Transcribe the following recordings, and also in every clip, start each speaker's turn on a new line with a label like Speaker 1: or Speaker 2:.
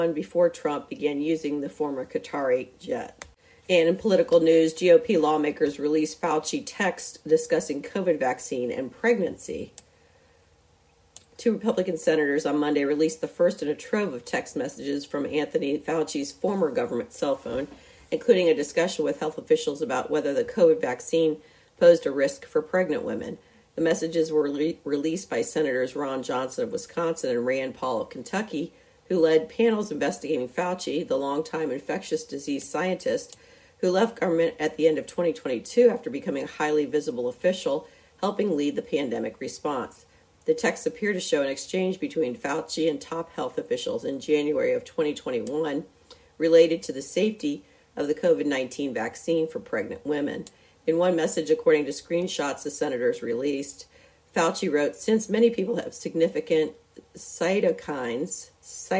Speaker 1: before Trump began using the former Qatari jet. And in political news, GOP lawmakers released Fauci text discussing COVID vaccine and pregnancy. Two Republican senators on Monday released the first in a trove of text messages from Anthony Fauci's former government cell phone, including a discussion with health officials about whether the COVID vaccine posed a risk for pregnant women. The messages were released by Senators Ron Johnson of Wisconsin and Rand Paul of Kentucky, who led panels investigating Fauci, the longtime infectious disease scientist who left government at the end of 2022 after becoming a highly visible official, helping lead the pandemic response. The texts appear to show an exchange between Fauci and top health officials in January of 2021 related to the safety of the COVID-19 vaccine for pregnant women. In one message, according to screenshots the senators released, Fauci wrote, "Since many people have significant cytokines,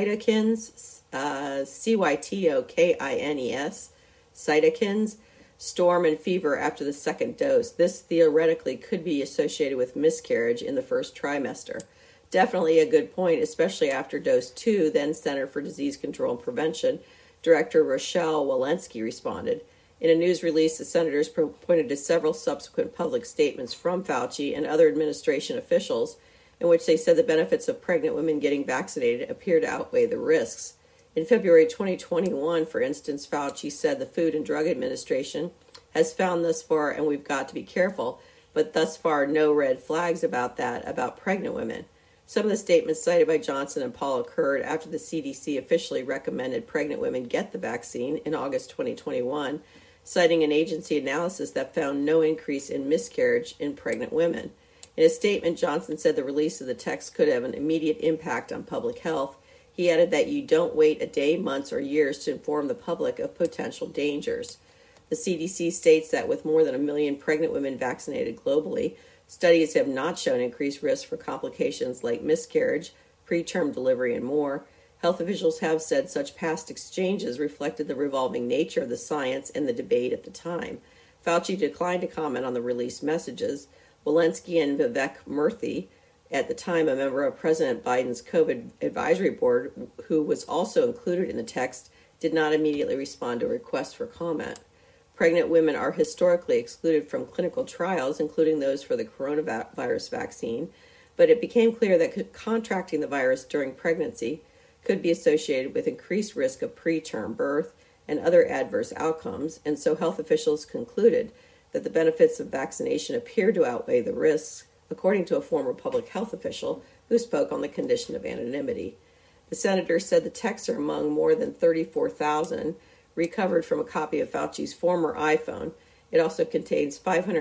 Speaker 1: cytokines, cytokines, storm and fever after the second dose. This theoretically could be associated with miscarriage in the first trimester. Definitely a good point, especially after dose 2, then Center for Disease Control and Prevention Director Rochelle Walensky responded. In a news release, the senators pointed to several subsequent public statements from Fauci and other administration officials in which they said the benefits of pregnant women getting vaccinated appear to outweigh the risks. In February 2021, for instance, Fauci said the Food and Drug Administration has found thus far, and we've got to be careful, but thus far no red flags about pregnant women. Some of the statements cited by Johnson and Paul occurred after the CDC officially recommended pregnant women get the vaccine in August 2021, citing an agency analysis that found no increase in miscarriage in pregnant women. In a statement, Johnson said the release of the text could have an immediate impact on public health. He added that you don't wait a day, months, or years to inform the public of potential dangers. The CDC states that with more than 1 million pregnant women vaccinated globally, studies have not shown increased risk for complications like miscarriage, preterm delivery, and more. Health officials have said such past exchanges reflected the revolving nature of the science and the debate at the time. Fauci declined to comment on the released messages. Walensky and Vivek Murthy, at the time a member of President Biden's COVID advisory board, who was also included in the text, did not immediately respond to requests for comment. Pregnant women are historically excluded from clinical trials, including those for the coronavirus vaccine, but it became clear that contracting the virus during pregnancy could be associated with increased risk of preterm birth and other adverse outcomes, and so health officials concluded that the benefits of vaccination appeared to outweigh the risks, according to a former public health official who spoke on the condition of anonymity. The senator said the texts are among more than 34,000 recovered from a copy of Fauci's former iPhone. It also contains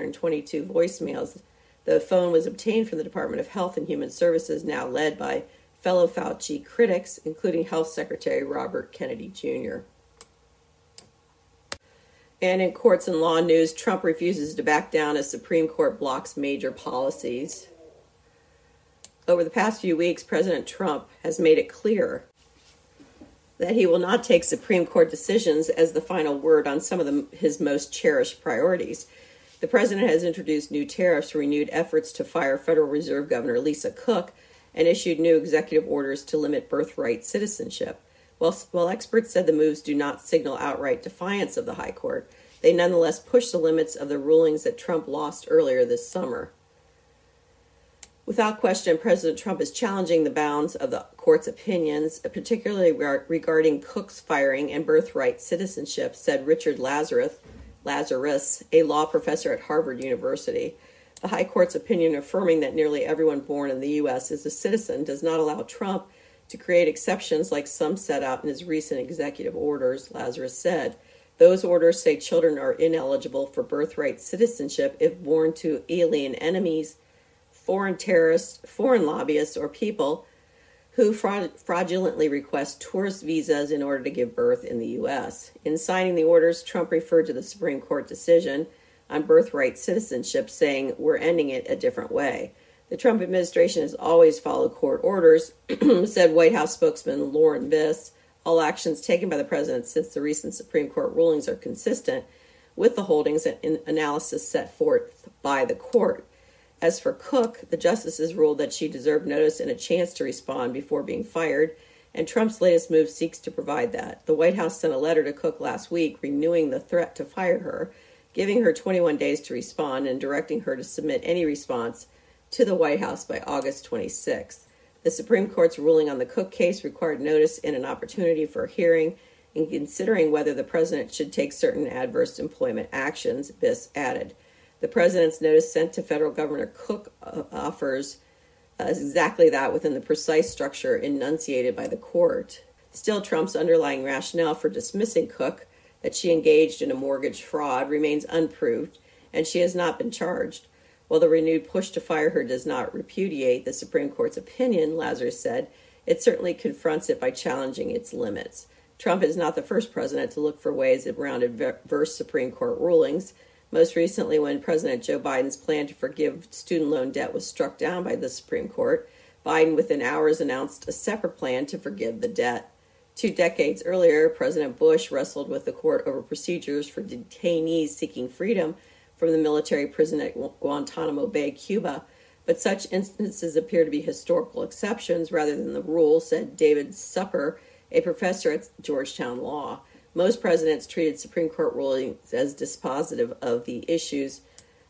Speaker 1: 522 voicemails. The phone was obtained from the Department of Health and Human Services, now led by fellow Fauci critics, including Health Secretary Robert Kennedy Jr. And in courts and law news, Trump refuses to back down as Supreme Court blocks major policies. Over the past few weeks, President Trump has made it clear that he will not take Supreme Court decisions as the final word on some of his most cherished priorities. The president has introduced new tariffs, renewed efforts to fire Federal Reserve Governor Lisa Cook, and issued new executive orders to limit birthright citizenship. While experts said the moves do not signal outright defiance of the High Court, they nonetheless push the limits of the rulings that Trump lost earlier this summer. Without question, President Trump is challenging the bounds of the court's opinions, particularly regarding Cook's firing and birthright citizenship, said Richard Lazarus, a law professor at Harvard University. The High Court's opinion affirming that nearly everyone born in the U.S. is a citizen does not allow Trump to create exceptions like some set out in his recent executive orders, Lazarus said. Those orders say children are ineligible for birthright citizenship if born to alien enemies, foreign terrorists, foreign lobbyists, or people who fraudulently request tourist visas in order to give birth in the U.S. In signing the orders, Trump referred to the Supreme Court decision on birthright citizenship, saying, "We're ending it a different way." The Trump administration has always followed court orders, said White House spokesman Lauren Biss. All actions taken by the president since the recent Supreme Court rulings are consistent with the holdings and analysis set forth by the court. As for Cook, the justices ruled that she deserved notice and a chance to respond before being fired, and Trump's latest move seeks to provide that. The White House sent a letter to Cook last week renewing the threat to fire her, giving her 21 days to respond and directing her to submit any response to the White House by August 26th. The Supreme Court's ruling on the Cook case required notice and an opportunity for a hearing in considering whether the president should take certain adverse employment actions, Biss added. The president's notice sent to federal Governor Cook offers exactly that within the precise structure enunciated by the court. Still, Trump's underlying rationale for dismissing Cook, that she engaged in a mortgage fraud, remains unproved, and she has not been charged. While the renewed push to fire her does not repudiate the Supreme Court's opinion, Lazarus said, it certainly confronts it by challenging its limits. Trump is not the first president to look for ways around adverse Supreme Court rulings. Most recently, when President Joe Biden's plan to forgive student loan debt was struck down by the Supreme Court, Biden within hours announced a separate plan to forgive the debt. 2 decades earlier, President Bush wrestled with the court over procedures for detainees seeking freedom from the military prison at Guantanamo Bay, Cuba, but such instances appear to be historical exceptions rather than the rule, said David Supper, a professor at Georgetown Law. Most presidents treated Supreme Court rulings as dispositive of the issues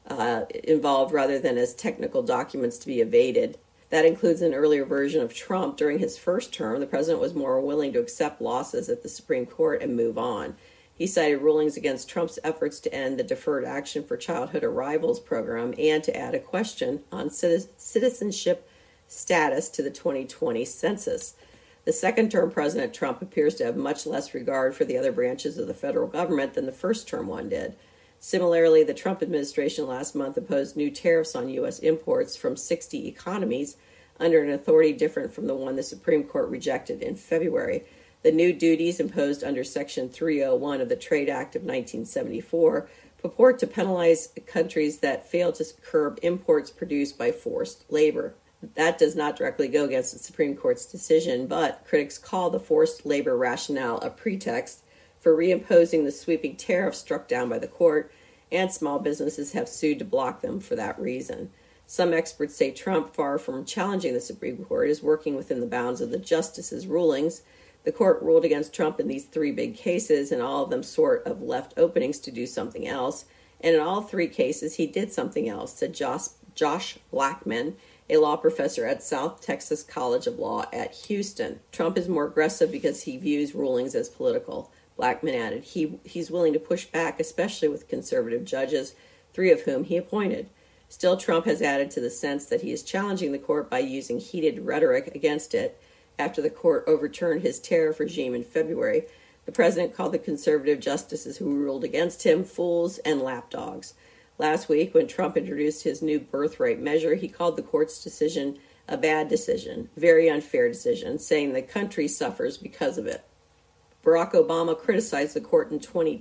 Speaker 1: involved rather than as technical documents to be evaded. That includes an earlier version of Trump. During his first term, the president was more willing to accept losses at the Supreme Court and move on. He cited rulings against Trump's efforts to end the Deferred Action for Childhood Arrivals program and to add a question on citizenship status to the 2020 census. The second-term President Trump appears to have much less regard for the other branches of the federal government than the first-term one did. Similarly, the Trump administration last month imposed new tariffs on U.S. imports from 60 economies under an authority different from the one the Supreme Court rejected in February. The new duties imposed under Section 301 of the Trade Act of 1974 purport to penalize countries that fail to curb imports produced by forced labor. That does not directly go against the Supreme Court's decision, but critics call the forced labor rationale a pretext for reimposing the sweeping tariffs struck down by the court, and small businesses have sued to block them for that reason. Some experts say Trump, far from challenging the Supreme Court, is working within the bounds of the justices' rulings. The court ruled against Trump in these 3 big cases, and all of them sort of left openings to do something else. And in all 3 cases, he did something else, said Josh Blackman, a law professor at South Texas College of Law at Houston. Trump is more aggressive because he views rulings as political. Blackman added, he's willing to push back, especially with conservative judges, 3 of whom he appointed. Still, Trump has added to the sense that he is challenging the court by using heated rhetoric against it. After the court overturned his tariff regime in February, the president called the conservative justices who ruled against him fools and lapdogs. Last week, when Trump introduced his new birthright measure, he called the court's decision a bad decision, very unfair decision, saying the country suffers because of it. Barack Obama criticized the court in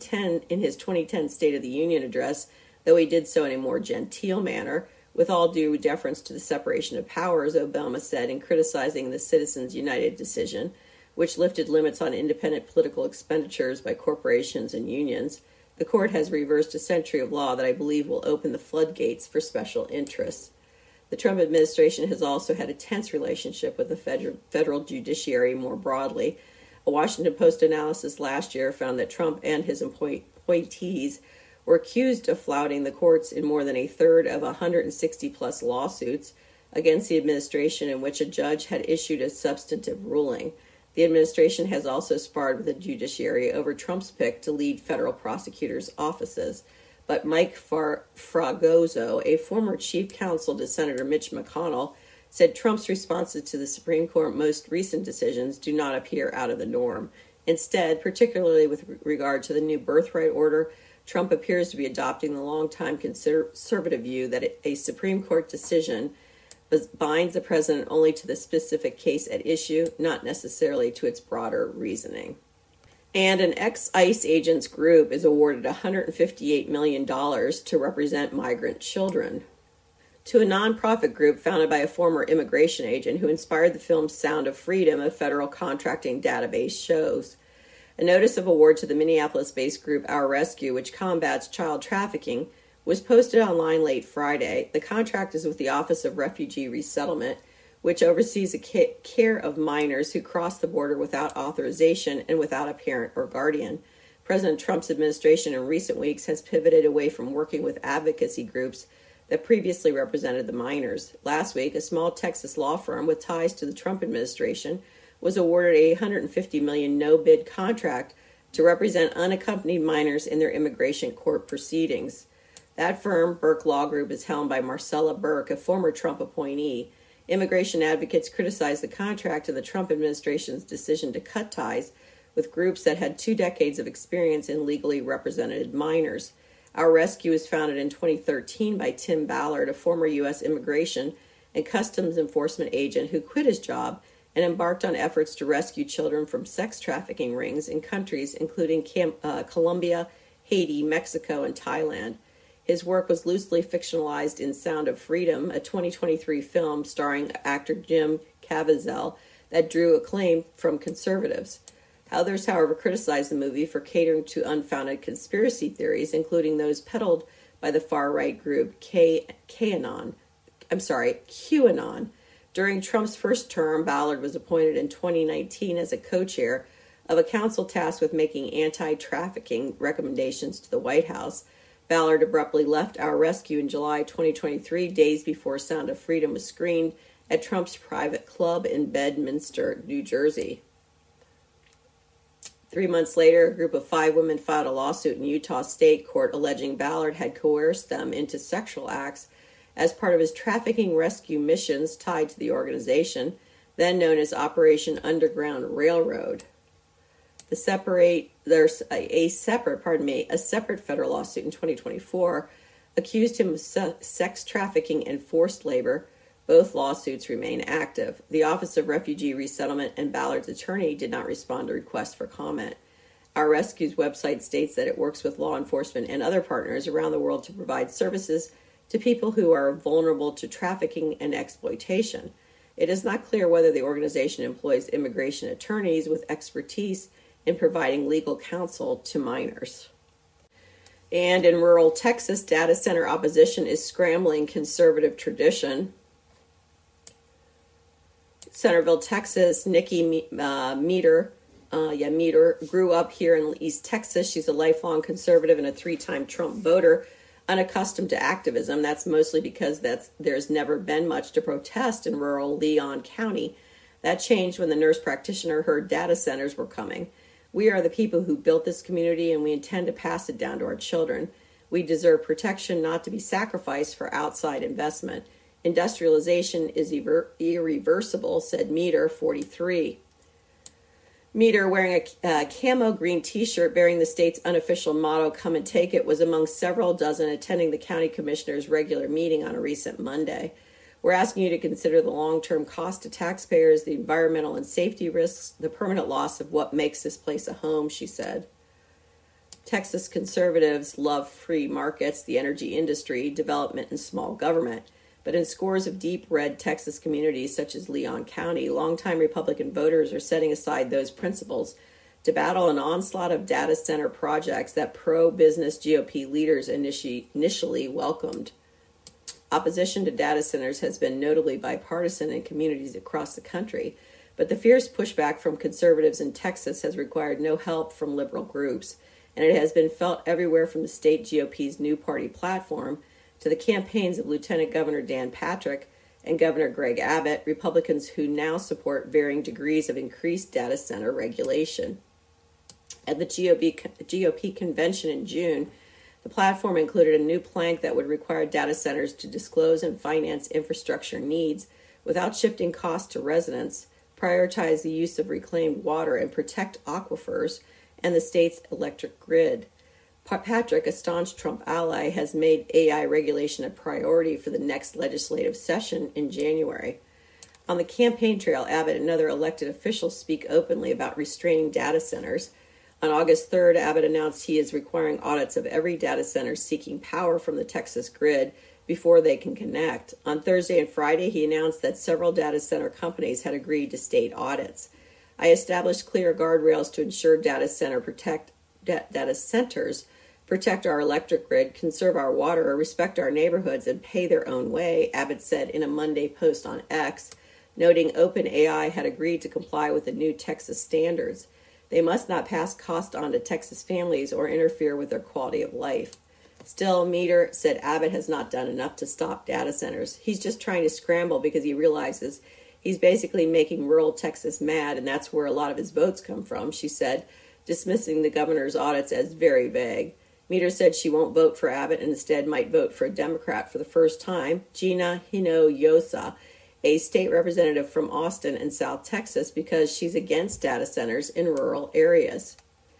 Speaker 1: his 2010 State of the Union address, though he did so in a more genteel manner. With all due deference to the separation of powers, Obama said in criticizing the Citizens United decision, which lifted limits on independent political expenditures by corporations and unions, the court has reversed a century of law that I believe will open the floodgates for special interests. The Trump administration has also had a tense relationship with the federal judiciary more broadly. A Washington Post analysis last year found that Trump and his appointees were accused of flouting the courts in more than a third of 160-plus lawsuits against the administration in which a judge had issued a substantive ruling. The administration has also sparred with the judiciary over Trump's pick to lead federal prosecutors' offices. But Mike Fragoso, a former chief counsel to Senator Mitch McConnell, said Trump's responses to the Supreme Court's most recent decisions do not appear out of the norm. Instead, particularly with regard to the new birthright order, Trump appears to be adopting the longtime conservative view that a Supreme Court decision binds the president only to the specific case at issue, not necessarily to its broader reasoning. And an ex-ICE agents group is awarded $158 million to represent migrant children. To a nonprofit group founded by a former immigration agent who inspired the film Sound of Freedom, a federal contracting database shows. A notice of award to the Minneapolis-based group Our Rescue, which combats child trafficking, was posted online late Friday. The contract is with the Office of Refugee Resettlement, which oversees the care of minors who cross the border without authorization and without a parent or guardian. President Trump's administration in recent weeks has pivoted away from working with advocacy groups that previously represented the minors. Last week, a small Texas law firm with ties to the Trump administration was awarded a $150 million no-bid contract to represent unaccompanied minors in their immigration court proceedings. That firm, Burke Law Group, is helmed by Marcella Burke, a former Trump appointee. Immigration advocates criticized the contract and the Trump administration's decision to cut ties with groups that had 2 decades of experience in legally represented minors. Our Rescue was founded in 2013 by Tim Ballard, a former U.S. Immigration and Customs Enforcement agent who quit his job and embarked on efforts to rescue children from sex trafficking rings in countries including Colombia, Haiti, Mexico, and Thailand. His work was loosely fictionalized in Sound of Freedom, a 2023 film starring actor Jim Caviezel that drew acclaim from conservatives. Others, however, criticized the movie for catering to unfounded conspiracy theories, including those peddled by the far-right group QAnon. During Trump's first term, Ballard was appointed in 2019 as a co-chair of a council tasked with making anti-trafficking recommendations to the White House. Ballard abruptly left Our Rescue in July 2023, days before Sound of Freedom was screened at Trump's private club in Bedminster, New Jersey. 3 months later, a group of 5 women filed a lawsuit in Utah State Court alleging Ballard had coerced them into sexual acts as part of his trafficking rescue missions tied to the organization, then known as Operation Underground Railroad. A separate federal lawsuit in 2024 accused him of sex trafficking and forced labor. Both lawsuits remain active. The Office of Refugee Resettlement and Ballard's attorney did not respond to requests for comment. Our Rescue's website states that it works with law enforcement and other partners around the world to provide services to people who are vulnerable to trafficking and exploitation. It is not clear whether the organization employs immigration attorneys with expertise in providing legal counsel to minors. And in rural Texas, data center opposition is scrambling conservative tradition. Centerville, Texas, Nikki Meter grew up here in East Texas. She's a lifelong conservative and a 3-time Trump voter, unaccustomed to activism. That's mostly because there's never been much to protest in rural Leon County. That changed when the nurse practitioner heard data centers were coming. We are the people who built this community, and we intend to pass it down to our children. We deserve protection, not to be sacrificed for outside investment. Industrialization is irreversible, said Meter, 43. Meter, wearing a camo green t-shirt bearing the state's unofficial motto, "Come and Take It," was among several dozen attending the county commissioner's regular meeting on a recent Monday. We're asking you to consider the long-term cost to taxpayers, the environmental and safety risks, the permanent loss of what makes this place a home, she said. Texas conservatives love free markets, the energy industry, development, and small government. But in scores of deep red Texas communities such as Leon County, longtime Republican voters are setting aside those principles to battle an onslaught of data center projects that pro-business GOP leaders initially welcomed. Opposition to data centers has been notably bipartisan in communities across the country, but the fierce pushback from conservatives in Texas has required no help from liberal groups, and it has been felt everywhere from the state GOP's new party platform to the campaigns of Lieutenant Governor Dan Patrick and Governor Greg Abbott, Republicans who now support varying degrees of increased data center regulation. At the GOP convention in June, the platform included a new plank that would require data centers to disclose and finance infrastructure needs without shifting costs to residents, prioritize the use of reclaimed water, and protect aquifers and the state's electric grid. Patrick, a staunch Trump ally, has made AI regulation a priority for the next legislative session in January. On the campaign trail, Abbott and other elected officials speak openly about restraining data centers. On August 3rd, Abbott announced he is requiring audits of every data center seeking power from the Texas grid before they can connect. On Thursday and Friday, he announced that several data center companies had agreed to state audits. I established clear guardrails to ensure data centers protect our electric grid, conserve our water, respect our neighborhoods, and pay their own way, Abbott said in a Monday post on X. noting OpenAI had agreed to comply with the new Texas standards. They must not pass cost on to Texas families or interfere with their quality of life. Still, Meador said Abbott has not done enough to stop data centers. He's just trying to scramble because he realizes he's basically making rural Texas mad, and that's where a lot of his votes come from, she said, dismissing the governor's audits as very vague. Meador said she won't vote for Abbott and instead might vote for a Democrat for the first time, Gina Hinojosa, a state representative from Austin and South Texas, because she's against data centers in rural areas.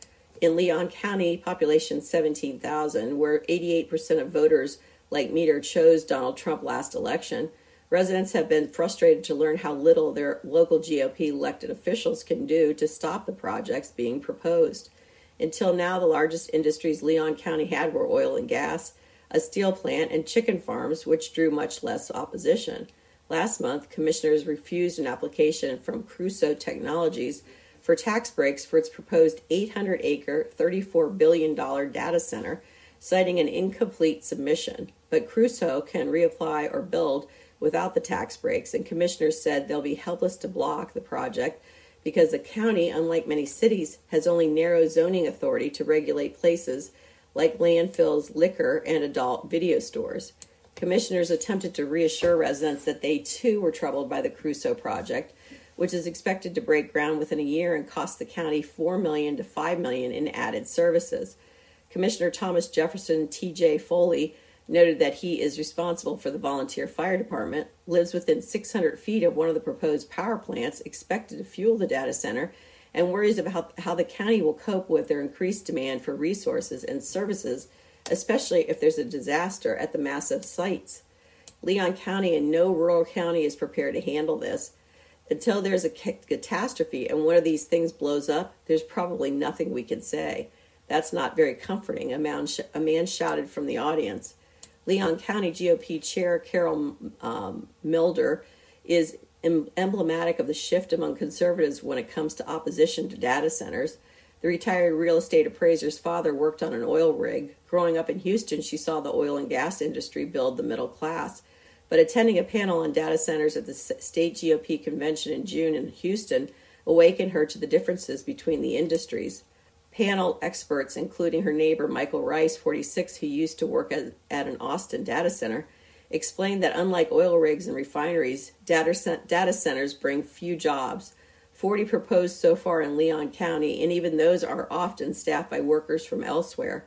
Speaker 1: In Leon County, population 17,000, where 88% of voters like Meador chose Donald Trump last election, residents have been frustrated to learn how little their local GOP elected officials can do to stop the projects being proposed. Until now, the largest industries Leon County had were oil and gas, a steel plant, and chicken farms, which drew much less opposition. Last month, commissioners refused an application from Crusoe Technologies for tax breaks for its proposed 800-acre, $34 billion data center, citing an incomplete submission. But Crusoe can reapply or build without the tax breaks, and commissioners said they'll be helpless to block the project because the county, unlike many cities, has only narrow zoning authority to regulate places like landfills, liquor, and adult video stores. Commissioners attempted to reassure residents that they too were troubled by the Crusoe project, which is expected to break ground within a year and cost the county $4 million to $5 million in added services. Commissioner Thomas Jefferson T.J. Foley noted that he is responsible for the volunteer fire department, lives within 600 feet of one of the proposed power plants expected to fuel the data center, and worries about how the county will cope with their increased demand for resources and services, especially if there's a disaster at the massive sites. Leon County and no rural county is prepared to handle this. Until there's a catastrophe and one of these things blows up, there's probably nothing we can say. That's not very comforting, a man shouted from the audience. Leon County GOP Chair Carol Milder is emblematic of the shift among conservatives when it comes to opposition to data centers. The retired real estate appraiser's father worked on an oil rig. Growing up in Houston, she saw the oil and gas industry build the middle class. But attending a panel on data centers at the state GOP convention in June in Houston awakened her to the differences between the industries. Panel experts, including her neighbor Michael Rice, 46, who used to work at an Austin data center, explained that unlike oil rigs and refineries, data centers bring few jobs. 40 proposed so far in Leon County, and even those are often staffed by workers from elsewhere.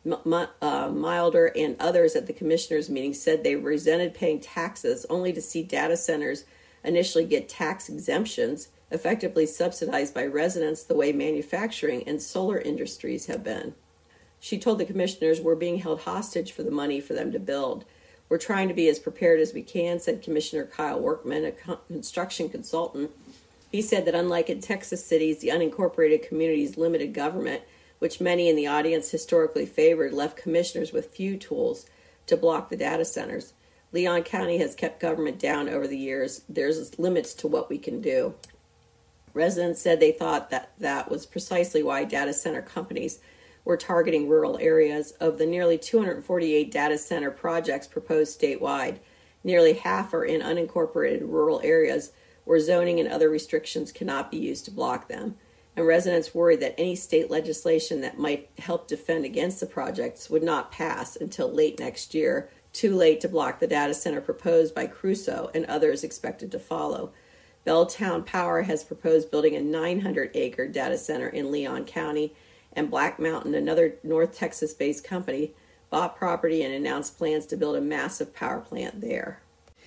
Speaker 1: Milder and others at the commissioners' meeting said they resented paying taxes only to see data centers initially get tax exemptions, effectively subsidized by residents the way manufacturing and solar industries have been. She told the commissioners, "We're being held hostage for the money for them to build. We're trying to be as prepared as we can," said Commissioner Kyle Workman, a construction consultant. He said that unlike in Texas cities, the unincorporated community's limited government, which many in the audience historically favored, left commissioners with few tools to block the data centers. Leon County has kept government down over the years. There's limits to what we can do. Residents said they thought that was precisely why data center companies were targeting rural areas. Of the nearly 248 data center projects proposed statewide, nearly half are in unincorporated rural areas where zoning and other restrictions cannot be used to block them. And residents worry that any state legislation that might help defend against the projects would not pass until late next year, too late to block the data center proposed by Crusoe and others expected to follow. Belltown Power has proposed building a 900-acre data center in Leon County, and Black Mountain, another North Texas-based company, bought property and announced plans to build a massive power plant there.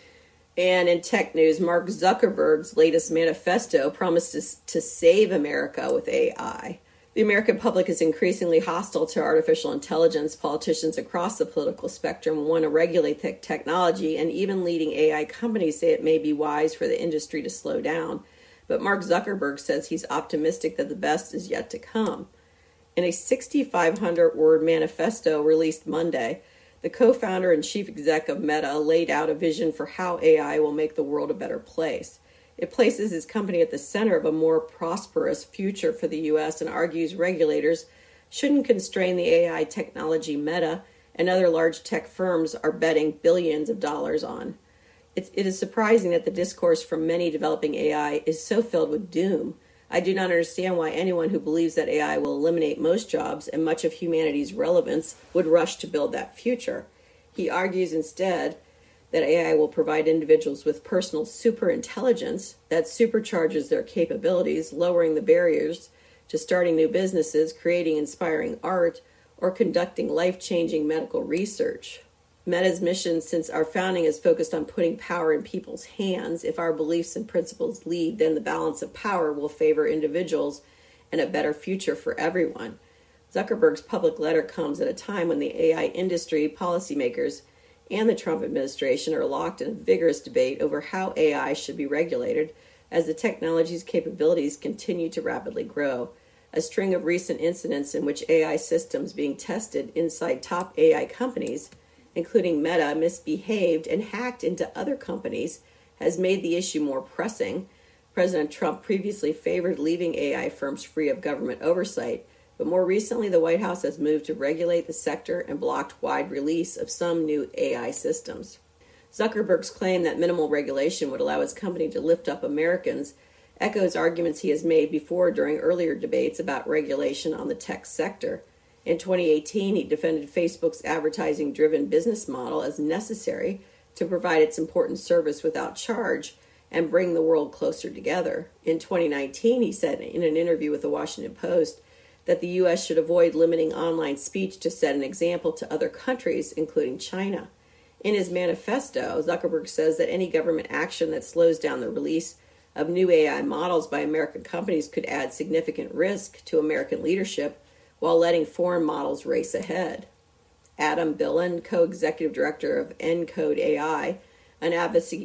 Speaker 1: And in tech news, Mark Zuckerberg's latest manifesto promises to save America with AI. The American public is increasingly hostile to artificial intelligence. Politicians across the political spectrum want to regulate technology, and even leading AI companies say it may be wise for the industry to slow down. But Mark Zuckerberg says he's optimistic that the best is yet to come. In a 6,500-word manifesto released Monday, the co-founder and chief exec of Meta laid out a vision for how AI will make the world a better place. It places his company at the center of a more prosperous future for the U.S. and argues regulators shouldn't constrain the AI technology Meta and other large tech firms are betting billions of dollars on. It is surprising that the discourse from many developing AI is so filled with doom. I do not understand why anyone who believes that AI will eliminate most jobs and much of humanity's relevance would rush to build that future. He argues instead that AI will provide individuals with personal superintelligence that supercharges their capabilities, lowering the barriers to starting new businesses, creating inspiring art, or conducting life-changing medical research. Meta's mission since our founding is focused on putting power in people's hands. If our beliefs and principles lead, then the balance of power will favor individuals and a better future for everyone. Zuckerberg's public letter comes at a time when the AI industry, policymakers, and the Trump administration are locked in a vigorous debate over how AI should be regulated as the technology's capabilities continue to rapidly grow. A string of recent incidents in which AI systems being tested inside top AI companies, including Meta, misbehaved and hacked into other companies, has made the issue more pressing. President Trump previously favored leaving AI firms free of government oversight, but more recently the White House has moved to regulate the sector and blocked wide release of some new AI systems. Zuckerberg's claim that minimal regulation would allow his company to lift up Americans echoes arguments he has made before during earlier debates about regulation on the tech sector. In 2018, he defended Facebook's advertising-driven business model as necessary to provide its important service without charge and bring the world closer together. In 2019, he said in an interview with the Washington Post that the U.S. should avoid limiting online speech to set an example to other countries, including China. In his manifesto, Zuckerberg says that any government action that slows down the release of new AI models by American companies could add significant risk to American leadership while letting foreign models race ahead. Adam Billen, co-executive director of Encode AI, an advocacy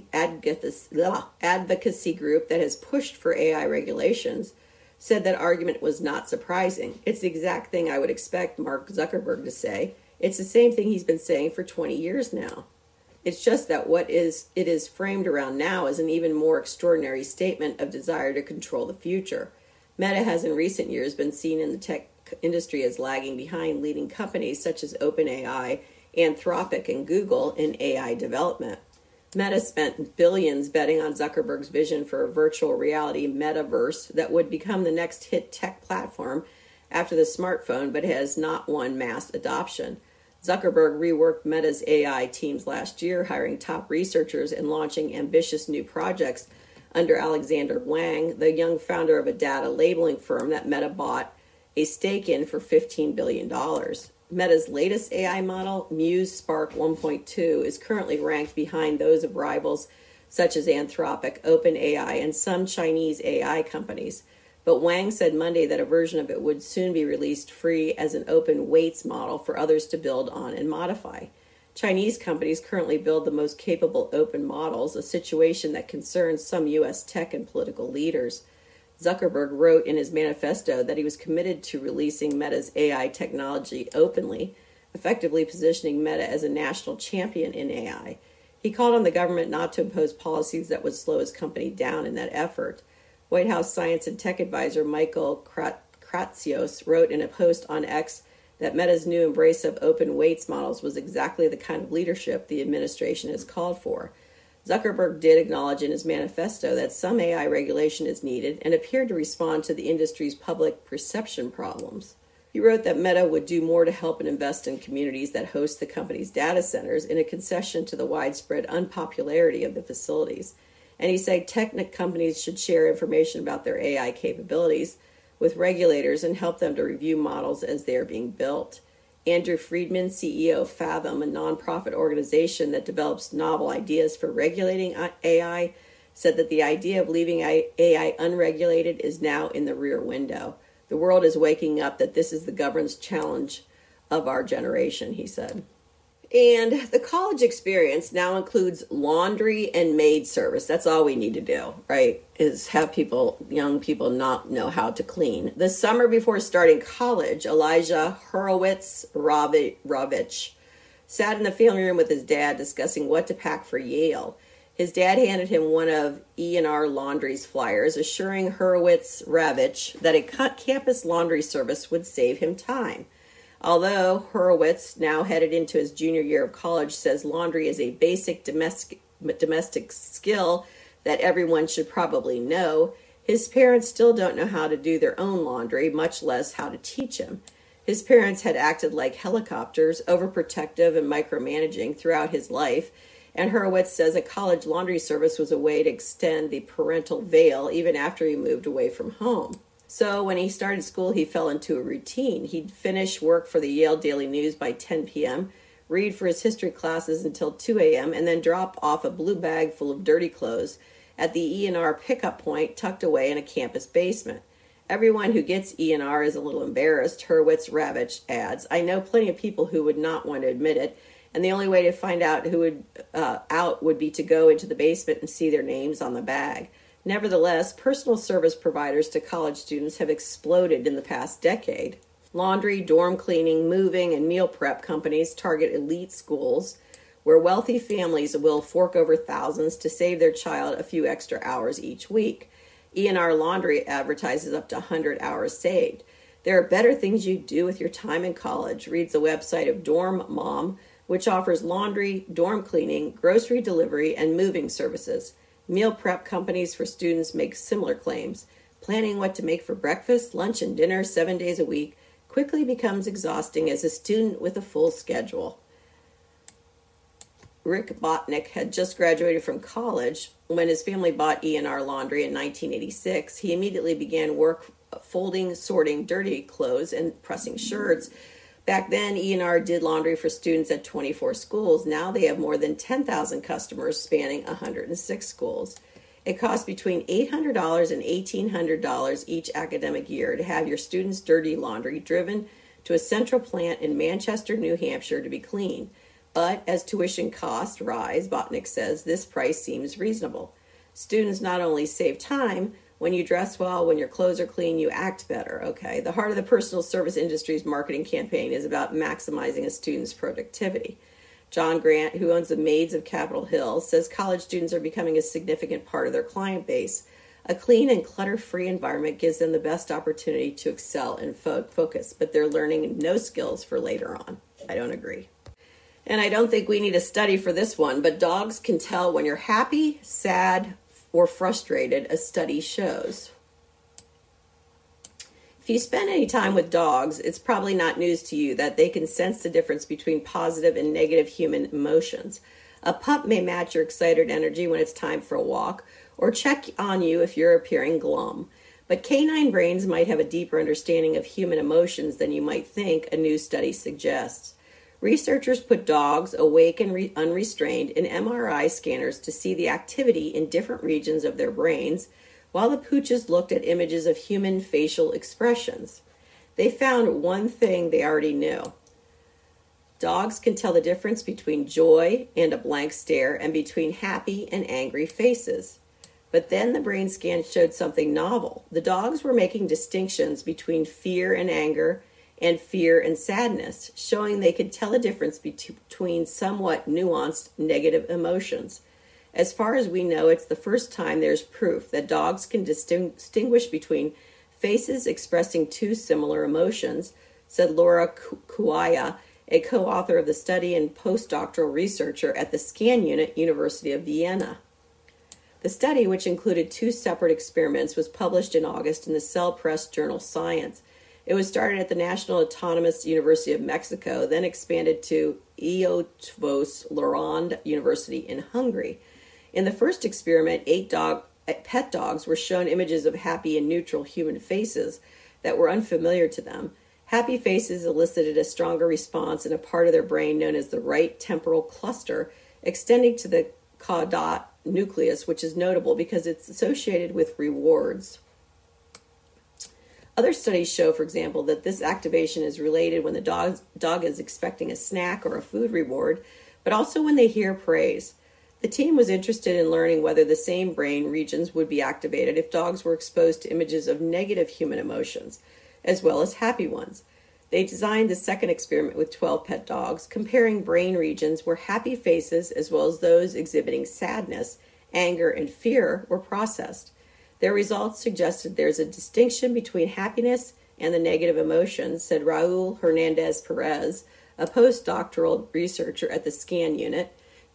Speaker 1: group that has pushed for AI regulations, said that argument was not surprising. It's the exact thing I would expect Mark Zuckerberg to say. It's the same thing he's been saying for 20 years now. It's just that it is framed around now as an even more extraordinary statement of desire to control the future. Meta has in recent years been seen in the tech industry as lagging behind leading companies such as OpenAI, Anthropic, and Google in AI development. Meta spent billions betting on Zuckerberg's vision for a virtual reality metaverse that would become the next hit tech platform after the smartphone, but has not won mass adoption. Zuckerberg reworked Meta's AI teams last year, hiring top researchers and launching ambitious new projects under Alexander Wang, the young founder of a data labeling firm that Meta bought a stake in for $15 billion. Meta's latest AI model, Muse Spark 1.2, is currently ranked behind those of rivals such as Anthropic, OpenAI, and some Chinese AI companies. But Wang said Monday that a version of it would soon be released free as an open weights model for others to build on and modify. Chinese companies currently build the most capable open models, a situation that concerns some U.S. tech and political leaders. Zuckerberg wrote in his manifesto that he was committed to releasing Meta's AI technology openly, effectively positioning Meta as a national champion in AI. He called on the government not to impose policies that would slow his company down in that effort. White House science and tech advisor Michael Kratsios wrote in a post on X that Meta's new embrace of open weights models was exactly the kind of leadership the administration has called for. Zuckerberg did acknowledge in his manifesto that some AI regulation is needed and appeared to respond to the industry's public perception problems. He wrote that Meta would do more to help and invest in communities that host the company's data centers in a concession to the widespread unpopularity of the facilities. And he said tech companies should share information about their AI capabilities with regulators and help them to review models as they are being built. Andrew Friedman, CEO of Fathom, a nonprofit organization that develops novel ideas for regulating AI, said that the idea of leaving AI unregulated is now in the rear window. The world is waking up that this is the governance challenge of our generation, he said. And the college experience now includes laundry and maid service. That's all we need to do, right? Is have young people not know how to clean. The summer before starting college, Elijah Horowitz-Ravitch sat in the family room with his dad discussing what to pack for Yale. His dad handed him one of E&R Laundry's flyers, assuring Horowitz-Ravitch that a campus laundry service would save him time. Although Horowitz, now headed into his junior year of college, says laundry is a basic domestic skill that everyone should probably know, his parents still don't know how to do their own laundry, much less how to teach him. His parents had acted like helicopters, overprotective and micromanaging throughout his life, and Hurwitz says a college laundry service was a way to extend the parental veil even after he moved away from home. So when he started school, he fell into a routine. He'd finish work for the Yale Daily News by 10 p.m., read for his history classes until 2 a.m., and then drop off a blue bag full of dirty clothes at the E&R pickup point tucked away in a campus basement. Everyone who gets E&R is a little embarrassed, Hurwitz Ravitch adds. I know plenty of people who would not want to admit it, and the only way to find out who would be to go into the basement and see their names on the bag. Nevertheless, personal service providers to college students have exploded in the past decade. Laundry, dorm cleaning, moving, and meal prep companies target elite schools where wealthy families will fork over thousands to save their child a few extra hours each week. E&R Laundry advertises up to 100 hours saved. There are better things you do with your time in college, reads the website of Dorm Mom, which offers laundry, dorm cleaning, grocery delivery, and moving services. Meal prep companies for students make similar claims. Planning what to make for breakfast, lunch, and dinner 7 days a week quickly becomes exhausting as a student with a full schedule. Rick Botnick had just graduated from college. When his family bought E&R Laundry in 1986, he immediately began work folding, sorting dirty clothes, and pressing shirts. Back then, E&R did laundry for students at 24 schools. Now they have more than 10,000 customers spanning 106 schools. It costs between $800 and $1,800 each academic year to have your students' dirty laundry driven to a central plant in Manchester, New Hampshire to be cleaned. But as tuition costs rise, Botnick says, this price seems reasonable. Students not only save time, when you dress well, when your clothes are clean, you act better, okay? The heart of the personal service industry's marketing campaign is about maximizing a student's productivity. John Grant, who owns the Maids of Capitol Hill, says college students are becoming a significant part of their client base. A clean and clutter-free environment gives them the best opportunity to excel and focus, but they're learning no skills for later on. I don't agree. And I don't think we need a study for this one, but dogs can tell when you're happy, sad, or frustrated, a study shows. If you spend any time with dogs, it's probably not news to you that they can sense the difference between positive and negative human emotions. A pup may match your excited energy when it's time for a walk, or check on you if you're appearing glum. But canine brains might have a deeper understanding of human emotions than you might think, a new study suggests. Researchers put dogs, awake and unrestrained, in MRI scanners to see the activity in different regions of their brains, while the pooches looked at images of human facial expressions. They found one thing they already knew. Dogs can tell the difference between joy and a blank stare and between happy and angry faces. But then the brain scan showed something novel. The dogs were making distinctions between fear and anger and fear and sadness, showing they could tell a difference between somewhat nuanced negative emotions. As far as we know, it's the first time there's proof that dogs can distinguish between faces expressing two similar emotions, said Laura Kuaya, a co-author of the study and postdoctoral researcher at the Scan Unit, University of Vienna. The study, which included 2 separate experiments, was published in August in the Cell Press journal Science. It was started at the National Autonomous University of Mexico, then expanded to Eötvös Loránd University in Hungary. In the first experiment, 8 pet dogs were shown images of happy and neutral human faces that were unfamiliar to them. Happy faces elicited a stronger response in a part of their brain known as the right temporal cluster, extending to the caudate nucleus, which is notable because it's associated with rewards. Other studies show, for example, that this activation is related when the dog is expecting a snack or a food reward, but also when they hear praise. The team was interested in learning whether the same brain regions would be activated if dogs were exposed to images of negative human emotions, as well as happy ones. They designed the second experiment with 12 pet dogs, comparing brain regions where happy faces, as well as those exhibiting sadness, anger, and fear, were processed. Their results suggested there's a distinction between happiness and the negative emotions, said Raul Hernandez Perez, a postdoctoral researcher at the Scan Unit,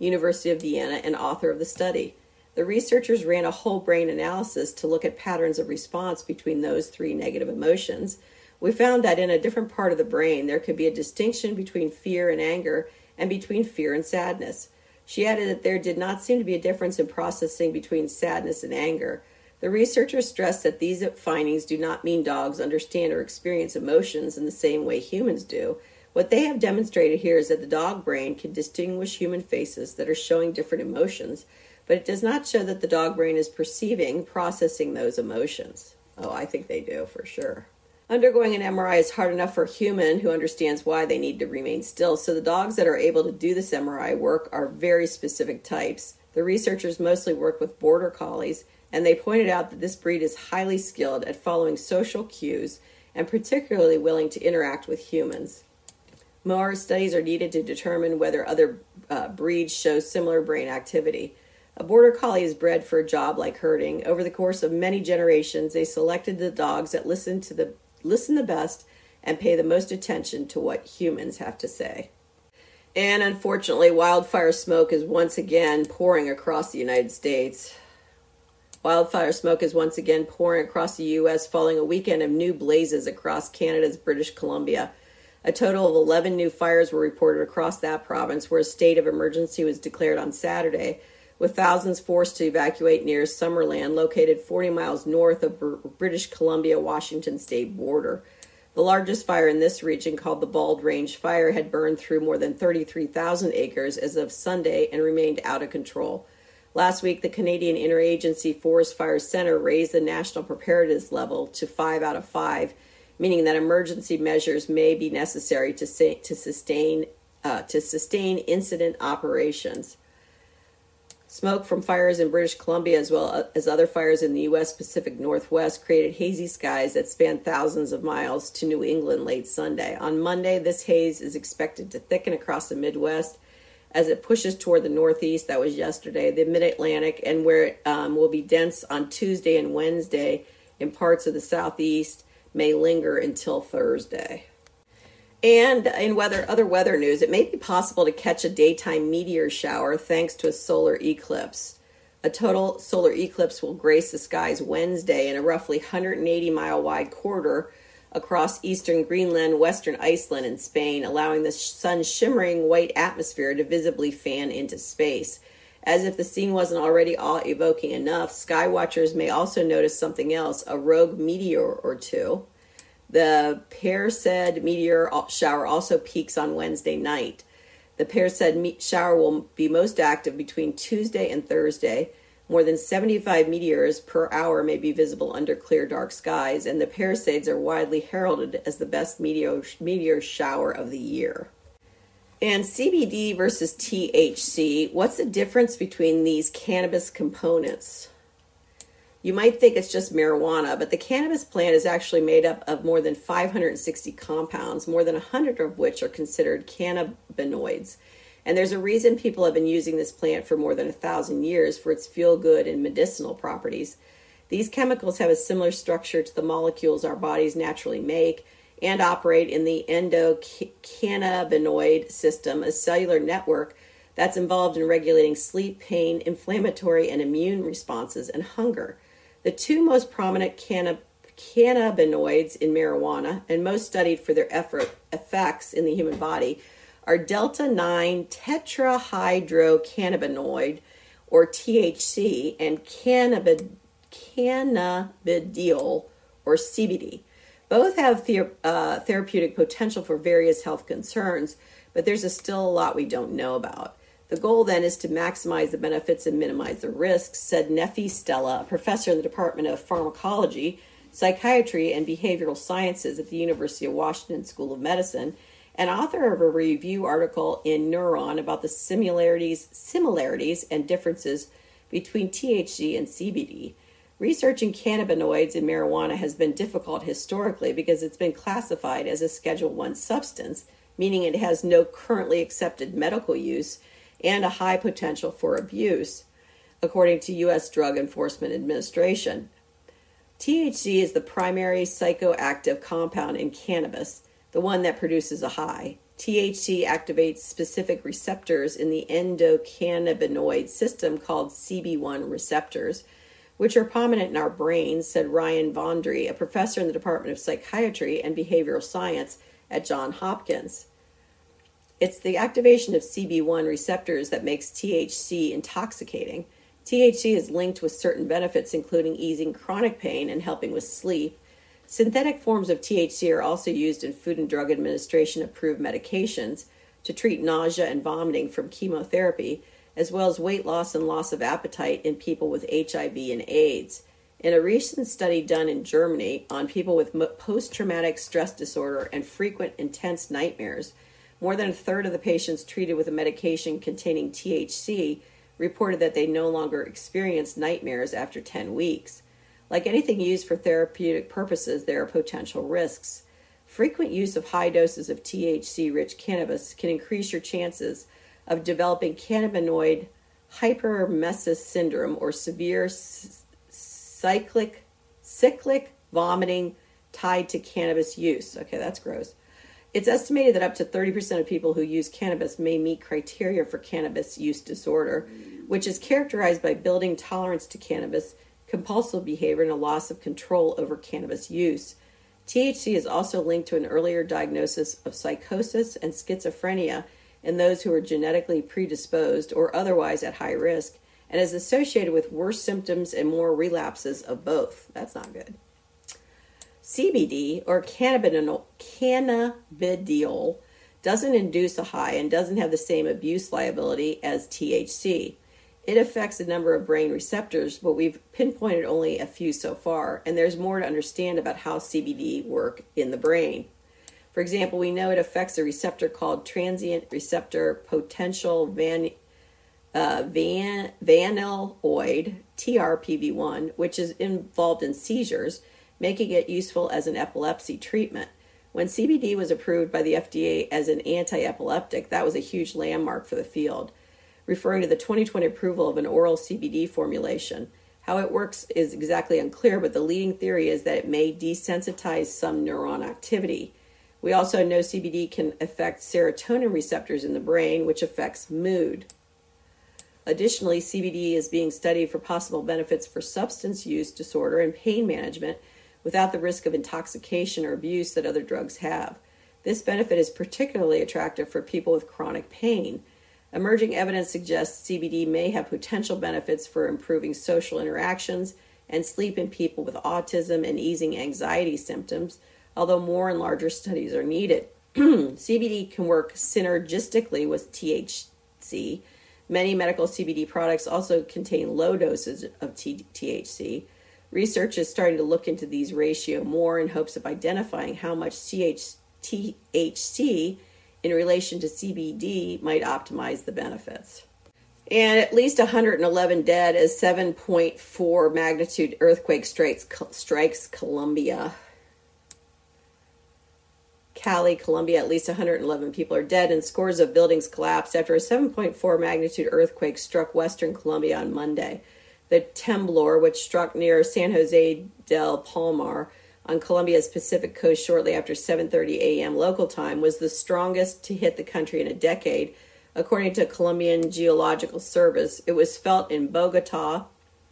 Speaker 1: University of Vienna, and author of the study. The researchers ran a whole brain analysis to look at patterns of response between those three negative emotions. We found that in a different part of the brain, there could be a distinction between fear and anger and between fear and sadness. She added that there did not seem to be a difference in processing between sadness and anger. The researchers stressed that these findings do not mean dogs understand or experience emotions in the same way humans do. What they have demonstrated here is that the dog brain can distinguish human faces that are showing different emotions, but it does not show that the dog brain is processing those emotions. Oh, I think they do, for sure. Undergoing an MRI is hard enough for a human who understands why they need to remain still, so the dogs that are able to do this MRI work are very specific types. The researchers mostly work with border collies, and they pointed out that this breed is highly skilled at following social cues and particularly willing to interact with humans. More studies are needed to determine whether other breeds show similar brain activity. A border collie is bred for a job like herding. Over the course of many generations, they selected the dogs that listen the best and pay the most attention to what humans have to say. And unfortunately, wildfire smoke is once again pouring across the United States. Wildfire smoke is once again pouring across the U.S. following a weekend of new blazes across Canada's British Columbia. A total of 11 new fires were reported across that province, where a state of emergency was declared on Saturday, with thousands forced to evacuate near Summerland, located 40 miles north of British Columbia-Washington state border. The largest fire in this region, called the Bald Range Fire, had burned through more than 33,000 acres as of Sunday and remained out of control. Last week, the Canadian Interagency Forest Fire Center raised the national preparedness level to 5 out of 5, meaning that emergency measures may be necessary to sustain incident operations. Smoke from fires in British Columbia, as well as other fires in the U.S. Pacific Northwest, created hazy skies that span thousands of miles to New England late Sunday. On Monday, this haze is expected to thicken across the Midwest as it pushes toward the Northeast. That was yesterday, the Mid-Atlantic, and where it will be dense on Tuesday and Wednesday in parts of the Southeast, may linger until Thursday. And in other weather news, it may be possible to catch a daytime meteor shower thanks to a solar eclipse. A total solar eclipse will grace the skies Wednesday in a roughly 180-mile wide corridor across eastern Greenland, western Iceland, and Spain, allowing the sun's shimmering white atmosphere to visibly fan into space. As if the scene wasn't already awe-evoking enough, sky watchers may also notice something else, a rogue meteor or two. The Perseid meteor shower also peaks on Wednesday night. The Perseid shower will be most active between Tuesday and Thursday. More than 75 meteors per hour may be visible under clear, dark skies, and the Perseids are widely heralded as the best meteor shower of the year. And CBD versus THC, what's the difference between these cannabis components? You might think it's just marijuana, but the cannabis plant is actually made up of more than 560 compounds, more than 100 of which are considered cannabinoids. And there's a reason people have been using this plant for more than 1,000 years for its feel-good and medicinal properties. These chemicals have a similar structure to the molecules our bodies naturally make and operate in the endocannabinoid system, a cellular network that's involved in regulating sleep, pain, inflammatory, and immune responses, and hunger. The two most prominent cannabinoids in marijuana, and most studied for their effects in the human body, are delta-9 tetrahydrocannabinoid, or THC, and cannabidiol, or CBD. Both have therapeutic potential for various health concerns, but there's still a lot we don't know about. The goal then is to maximize the benefits and minimize the risks, said Nefi Stella, a professor in the Department of Pharmacology, Psychiatry, and Behavioral Sciences at the University of Washington School of Medicine, and author of a review article in Neuron about the similarities and differences between THC and CBD. Researching cannabinoids in marijuana has been difficult historically because it's been classified as a Schedule I substance, meaning it has no currently accepted medical use and a high potential for abuse, according to U.S. Drug Enforcement Administration. THC is the primary psychoactive compound in cannabis, the one that produces a high. THC activates specific receptors in the endocannabinoid system called CB1 receptors, which are prominent in our brains, said Ryan Vondry, a professor in the Department of Psychiatry and Behavioral Science at Johns Hopkins. It's the activation of CB1 receptors that makes THC intoxicating. THC is linked with certain benefits, including easing chronic pain and helping with sleep. Synthetic forms of THC are also used in Food and Drug Administration-approved medications to treat nausea and vomiting from chemotherapy, as well as weight loss and loss of appetite in people with HIV and AIDS. In a recent study done in Germany on people with post-traumatic stress disorder and frequent intense nightmares, more than a third of the patients treated with a medication containing THC reported that they no longer experienced nightmares after 10 weeks. Like anything used for therapeutic purposes, there are potential risks. Frequent use of high doses of THC-rich cannabis can increase your chances of developing cannabinoid hyperemesis syndrome or severe cyclic vomiting tied to cannabis use. Okay, that's gross. It's estimated that up to 30% of people who use cannabis may meet criteria for cannabis use disorder, which is characterized by building tolerance to cannabis, compulsive behavior, and a loss of control over cannabis use. THC is also linked to an earlier diagnosis of psychosis and schizophrenia in those who are genetically predisposed or otherwise at high risk, and is associated with worse symptoms and more relapses of both. That's not good. CBD, or cannabidiol, doesn't induce a high and doesn't have the same abuse liability as THC. It affects a number of brain receptors, but we've pinpointed only a few so far, and there's more to understand about how CBD work in the brain. For example, we know it affects a receptor called transient receptor potential vanilloid, TRPV1, which is involved in seizures, making it useful as an epilepsy treatment. When CBD was approved by the FDA as an anti-epileptic, that was a huge landmark for the field, referring to the 2020 approval of an oral CBD formulation. How it works is exactly unclear, but the leading theory is that it may desensitize some neuron activity. We also know CBD can affect serotonin receptors in the brain, which affects mood. Additionally, CBD is being studied for possible benefits for substance use disorder and pain management without the risk of intoxication or abuse that other drugs have. This benefit is particularly attractive for people with chronic pain. Emerging evidence suggests CBD may have potential benefits for improving social interactions and sleep in people with autism and easing anxiety symptoms, although more and larger studies are needed. CBD can work synergistically with THC. Many medical CBD products also contain low doses of THC. Research is starting to look into these ratio more in hopes of identifying how much THC in relation to CBD might optimize the benefits. And at least 111 dead as 7.4 magnitude earthquake strikes Colombia. Cali, Colombia, at least 111 people are dead and scores of buildings collapsed after a 7.4 magnitude earthquake struck western Colombia on Monday. The temblor, which struck near San Jose del Palmar on Colombia's Pacific coast shortly after 7:30 a.m. local time, was the strongest to hit the country in a decade, according to Colombian Geological Service. It was felt in Bogota,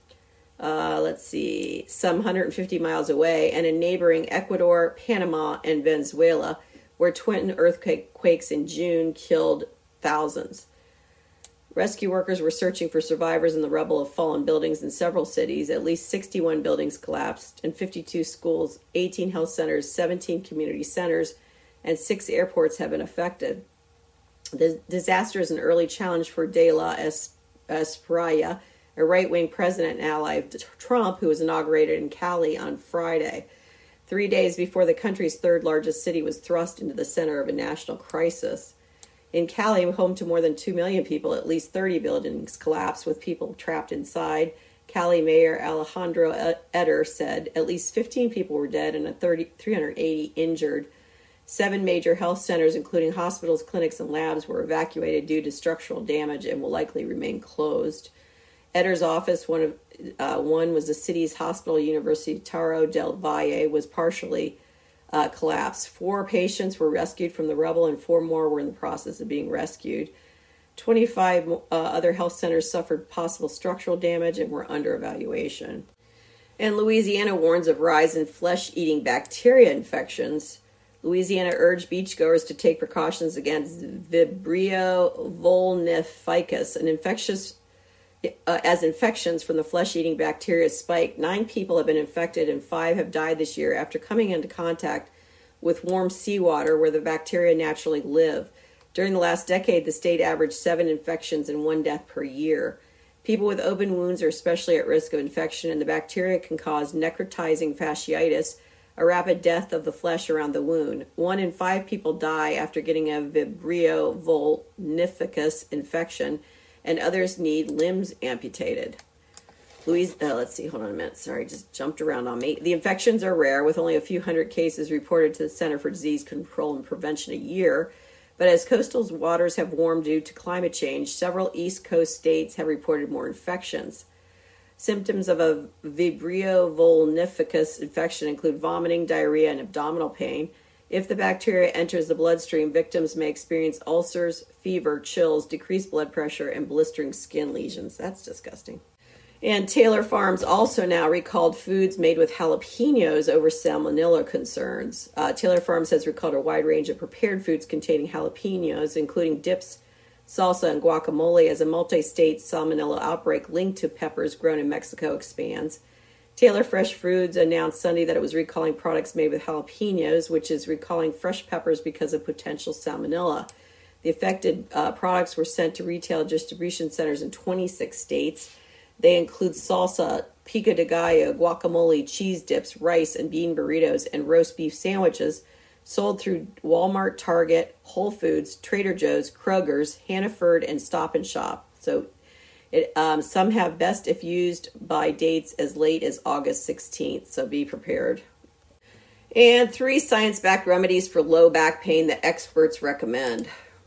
Speaker 1: some 150 miles away, and in neighboring Ecuador, Panama, and Venezuela, where twin earthquakes in June killed thousands. Rescue workers were searching for survivors in the rubble of fallen buildings in several cities. At least 61 buildings collapsed, and 52 schools, 18 health centers, 17 community centers, and 6 airports have been affected. The disaster is an early challenge for De La Espriella, a right-wing president and ally of Trump, who was inaugurated in Cali on Friday, 3 days before the country's third-largest city was thrust into the center of a national crisis. In Cali, home to more than 2 million people, at least 30 buildings collapsed with people trapped inside. Cali Mayor Alejandro Eder said at least 15 people were dead and 380 injured. 7 major health centers, including hospitals, clinics, and labs, were evacuated due to structural damage and will likely remain closed. Eder's office, one was the city's hospital, Universitario del Valle, was partially collapse. 4 patients were rescued from the rubble and 4 more were in the process of being rescued. 25 other health centers suffered possible structural damage and were under evaluation. And Louisiana warns of rise in flesh-eating bacteria infections. Louisiana urged beachgoers to take precautions against Vibrio vulnificus, an infectious as infections from the flesh-eating bacteria spike. 9 people have been infected and 5 have died this year after coming into contact with warm seawater where the bacteria naturally live. During the last decade, the state averaged 7 infections and 1 death per year. People with open wounds are especially at risk of infection, and the bacteria can cause necrotizing fasciitis, a rapid death of the flesh around the wound. 1 in 5 people die after getting a Vibrio vulnificus infection, and others need limbs amputated. Let's see, hold on a minute. Sorry, just jumped around on me. The infections are rare, with only a few hundred cases reported to the Center for Disease Control and Prevention a year. But as coastal waters have warmed due to climate change, several East Coast states have reported more infections. Symptoms of a Vibrio vulnificus infection include vomiting, diarrhea, and abdominal pain. If the bacteria enters the bloodstream, victims may experience ulcers, fever, chills, decreased blood pressure, and blistering skin lesions. That's disgusting. And Taylor Farms also now recalled foods made with jalapenos over salmonella concerns. Taylor Farms has recalled a wide range of prepared foods containing jalapenos, including dips, salsa, and guacamole, as a multi-state salmonella outbreak linked to peppers grown in Mexico expands. Taylor Fresh Foods announced Sunday that it was recalling products made with jalapenos, which is recalling fresh peppers because of potential salmonella. The affected products were sent to retail distribution centers in 26 states. They include salsa, pico de gallo, guacamole, cheese dips, rice and bean burritos, and roast beef sandwiches sold through Walmart, Target, Whole Foods, Trader Joe's, Kroger's, Hannaford, and Stop and Shop. So some have best if used by dates as late as August 16th, so be prepared. And 3 science-backed remedies for low back pain that experts recommend.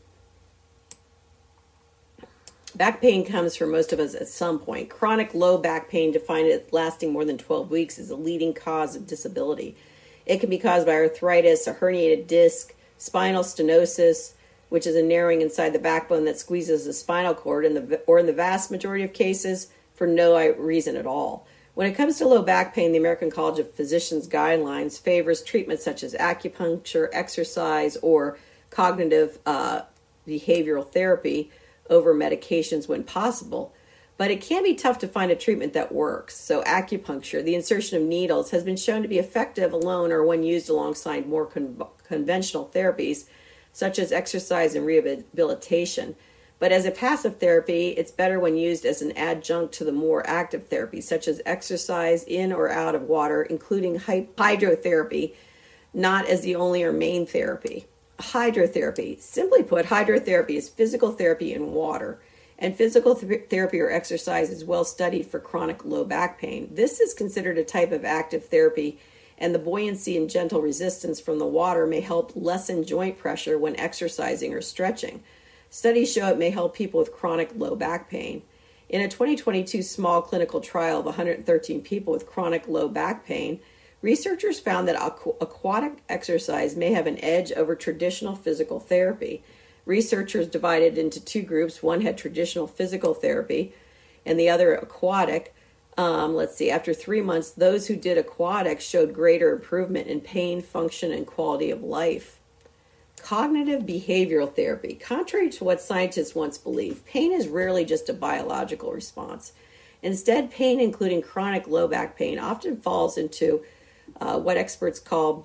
Speaker 1: Back pain comes for most of us at some point. Chronic low back pain, defined as lasting more than 12 weeks, is a leading cause of disability. It can be caused by arthritis, a herniated disc, spinal stenosis, which is a narrowing inside the backbone that squeezes the spinal cord, or in the vast majority of cases, for no reason at all. When it comes to low back pain, the American College of Physicians guidelines favors treatments such as acupuncture, exercise, or cognitive behavioral therapy over medications when possible. But it can be tough to find a treatment that works. So acupuncture, the insertion of needles, has been shown to be effective alone or when used alongside more conventional therapies, such as exercise and rehabilitation. But as a passive therapy, it's better when used as an adjunct to the more active therapies, such as exercise in or out of water, including hydrotherapy, not as the only or main therapy. Hydrotherapy. Simply put, hydrotherapy is physical therapy in water, and physical therapy or exercise is well studied for chronic low back pain. This is considered a type of active therapy, and the buoyancy and gentle resistance from the water may help lessen joint pressure when exercising or stretching. Studies show it may help people with chronic low back pain. In a 2022 small clinical trial of 113 people with chronic low back pain, researchers found that aquatic exercise may have an edge over traditional physical therapy. Researchers divided into 2 groups. One had traditional physical therapy and the other aquatic. After 3 months, those who did aquatic showed greater improvement in pain, function, and quality of life. Cognitive behavioral therapy. Contrary to what scientists once believed, pain is rarely just a biological response. Instead, pain, including chronic low back pain, often falls into what experts call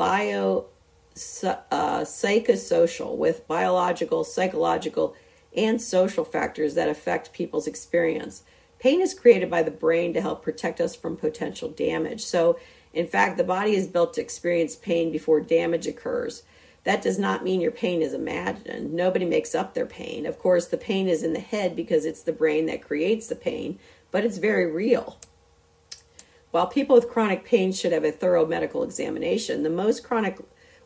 Speaker 1: psychosocial, with biological, psychological, and social factors that affect people's experience. Pain is created by the brain to help protect us from potential damage. So, in fact, the body is built to experience pain before damage occurs. That does not mean your pain is imagined. Nobody makes up their pain. Of course, the pain is in the head because it's the brain that creates the pain, but it's very real. While people with chronic pain should have a thorough medical examination, most chronic